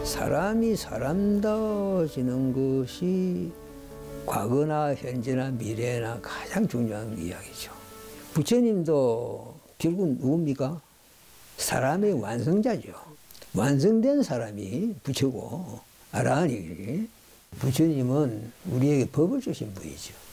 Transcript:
사람이 사람다워지는 것이 과거나 현재나 미래나 가장 중요한 이야기죠. 부처님도 결국 누굽니까? 사람의 완성자죠. 완성된 사람이 부처고, 아라하니 부처님은 우리에게 법을 주신 분이죠.